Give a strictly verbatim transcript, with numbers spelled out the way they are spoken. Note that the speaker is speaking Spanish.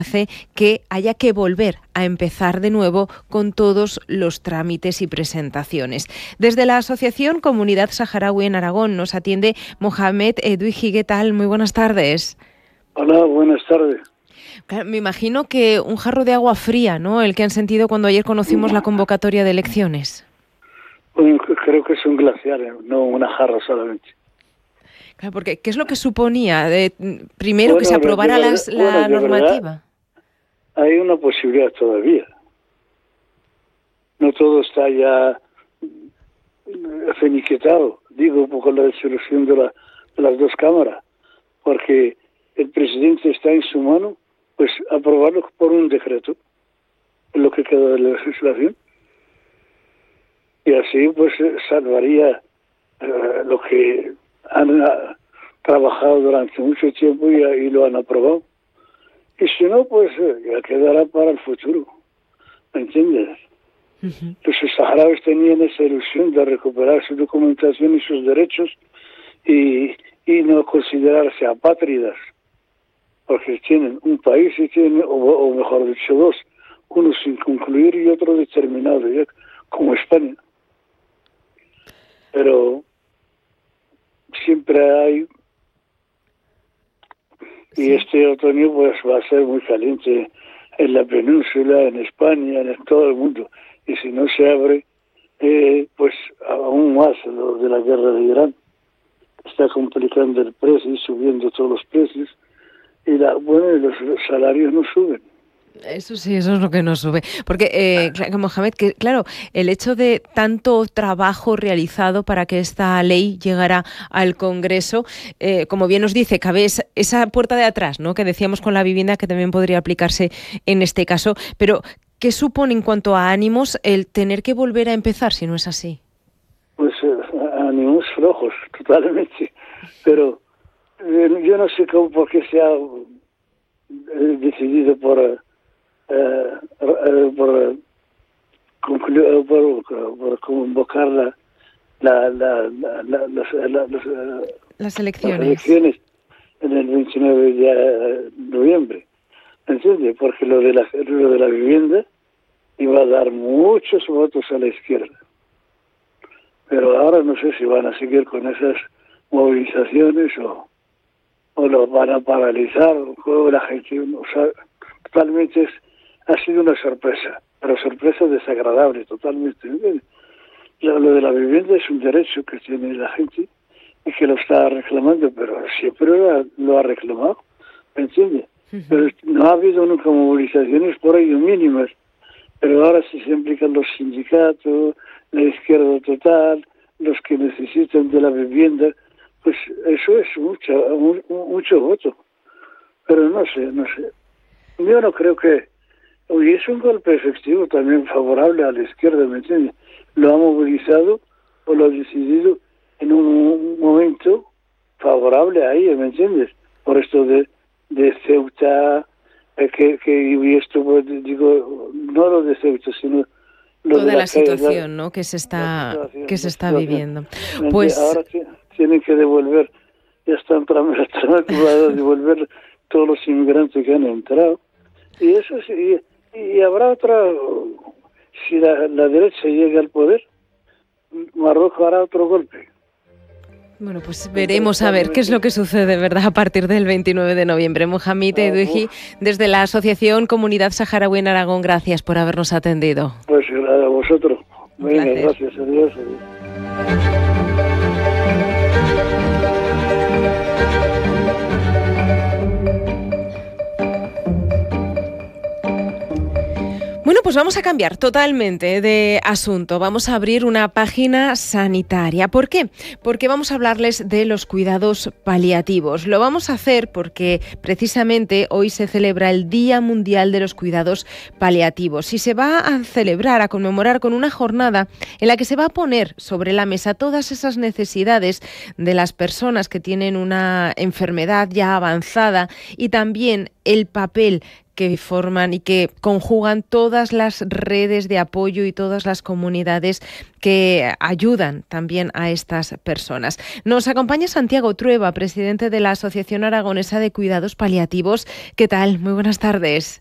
hace que haya que volver a empezar de nuevo con todos los trámites y presentaciones. Desde la Asociación Comunidad Saharaui en Aragón nos atiende Mohamed Edwigi. ¿Qué tal? Muy buenas tardes. Hola, buenas tardes. Claro, me imagino que un jarro de agua fría, ¿no?, el que han sentido cuando ayer conocimos la convocatoria de elecciones. Bueno, creo que es un glaciar, no una jarra solamente. Claro, porque ¿qué es lo que suponía? De, primero, bueno, que se aprobara verdad, las, la bueno, normativa. Verdad, hay una posibilidad todavía. No todo está ya finiquitado, digo, por la resolución de, la, de las dos cámaras, porque el presidente está en su mano, pues aprobarlo por un decreto, en lo que queda de la legislación. Y así pues salvaría uh, lo que han uh, trabajado durante mucho tiempo y, y lo han aprobado. Y si no, pues uh, ya quedará para el futuro. ¿Me entiendes? Uh-huh. Los saharauis tenían esa ilusión de recuperar su documentación y sus derechos y, y no considerarse apátridas, porque tienen un país y tienen, o, o mejor dicho, dos, uno sin concluir y otro determinado, ya, como España. Pero siempre hay, y sí. Este otoño pues va a ser muy caliente en la península, en España, en todo el mundo, y si no se abre, eh, pues aún más lo de la guerra de Irán está complicando el precio y subiendo todos los precios, y la, bueno, los, los salarios no suben. Eso sí, eso es lo que nos sube. Porque, eh, Mohamed, que claro, el hecho de tanto trabajo realizado para que esta ley llegara al Congreso, eh, como bien nos dice, cabe esa, esa puerta de atrás, ¿no?, que decíamos con la vivienda, que también podría aplicarse en este caso. Pero, ¿qué supone en cuanto a ánimos el tener que volver a empezar, si no es así? Pues eh, ánimos flojos, totalmente. Pero eh, yo no sé cómo, por qué se ha eh, decidido por... Eh, Uh, uh, por, conclu- por, por convocar la, la, la, la, la, las, la, las, uh, las, elecciones. las elecciones en el veintinueve de noviembre. ¿Entiendes? Porque lo de, la, lo de la vivienda iba a dar muchos votos a la izquierda. Pero ahora no sé si van a seguir con esas movilizaciones o, o lo van a paralizar, o la gente, o sea, totalmente es ha sido una sorpresa, pero sorpresa desagradable totalmente. Lo, lo de la vivienda es un derecho que tiene la gente y que lo está reclamando, pero siempre lo, lo ha reclamado, ¿me entiendes? Uh-huh. Pero no ha habido nunca movilizaciones por ello mínimas, pero ahora sí se implican los sindicatos, la izquierda total, los que necesitan de la vivienda, pues eso es mucho, mucho voto. Pero no sé, no sé. Yo no creo que Hoy es un golpe efectivo también favorable a la izquierda, ¿me entiendes? Lo ha movilizado o lo ha decidido en un momento favorable a ella, ¿me entiendes? Por esto de, de Ceuta, eh, que, que y esto, pues, digo, no lo de Ceuta, sino lo toda de la, la situación, la, ¿no?, que se está que se está situación. viviendo. Pues ahora tienen que devolver, ya están tratando de devolver todos los inmigrantes que han entrado, y eso sí. Y habrá otra, si la, la derecha llega al poder, Marruecos hará otro golpe. Bueno, pues veremos a ver qué es lo que sucede, ¿verdad?, a partir del veintinueve de noviembre. Mohamed Edwigi, desde la Asociación Comunidad Saharaui en Aragón, gracias por habernos atendido. Pues a vosotros. Venga, gracias, adiós. adiós. Bueno, pues vamos a cambiar totalmente de asunto. Vamos a abrir una página sanitaria. ¿Por qué? Porque vamos a hablarles de los cuidados paliativos. Lo vamos a hacer porque precisamente hoy se celebra el Día Mundial de los Cuidados Paliativos y se va a celebrar, a conmemorar con una jornada en la que se va a poner sobre la mesa todas esas necesidades de las personas que tienen una enfermedad ya avanzada y también el papel que forman y que conjugan todas las redes de apoyo y todas las comunidades que ayudan también a estas personas. Nos acompaña Santiago Trueba, presidente de la Asociación Aragonesa de Cuidados Paliativos. ¿Qué tal? Muy buenas tardes.